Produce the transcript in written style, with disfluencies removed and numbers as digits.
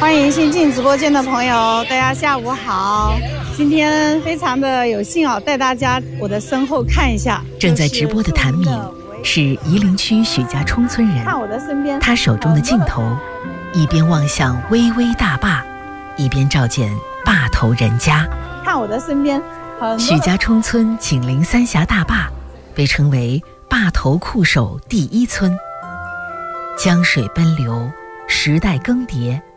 欢迎新进直播间的朋友，大家下午好。今天非常的有幸带大家我的身后看一下。 正在直播的谭敏是夷陵区许家冲村人， 看我的身边， 他手中的镜头一边望向巍巍大坝，一边照见坝头人家。 看我的身边， 许家冲村紧邻三峡大坝，被称为坝头库守第一村。江水奔流，时代更迭，